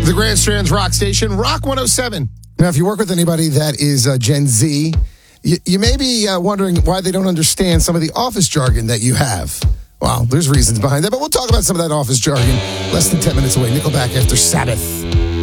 The Grand Strand's Rock Station, Rock 107. Now, if you work with anybody that is Gen Z, you may be wondering why they don't understand some of the office jargon that you have. Well, there's reasons behind that, but we'll talk about some of that office jargon less than 10 minutes away. Nickelback after Sabbath.